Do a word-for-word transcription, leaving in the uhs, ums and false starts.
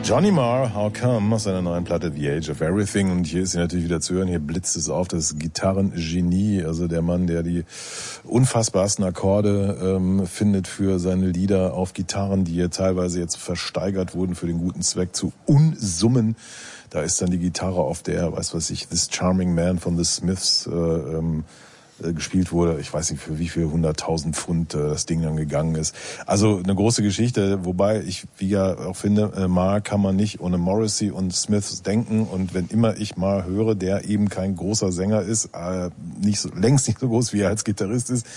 Johnny Marr, How Come, aus seiner neuen Platte The Age of Everything. Und hier ist sie natürlich wieder zu hören, hier blitzt es auf, das Gitarrengenie, also der Mann, der die unfassbarsten Akkorde ähm, findet für seine Lieder auf Gitarren, die hier teilweise jetzt versteigert wurden für den guten Zweck zu Unsummen. Da ist dann die Gitarre, auf der, weiß was ich, This Charming Man von The Smiths äh, ähm, gespielt wurde. Ich weiß nicht, für wie viel hunderttausend Pfund äh, das Ding dann gegangen ist. Also eine große Geschichte, wobei ich, wie ja auch finde, äh, Marr kann man nicht ohne Morrissey und Smiths denken. Und wenn immer ich mal höre, der eben kein großer Sänger ist, äh, nicht so, längst nicht so groß wie er als Gitarrist ist,